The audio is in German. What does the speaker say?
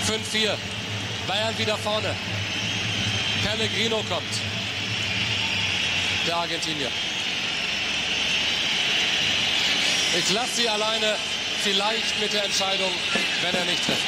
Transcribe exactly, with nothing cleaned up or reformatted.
fünf vier. Bayern wieder vorne. Pellegrino kommt. Der Argentinier. Ich lasse sie alleine, vielleicht mit der Entscheidung, wenn er nicht trifft.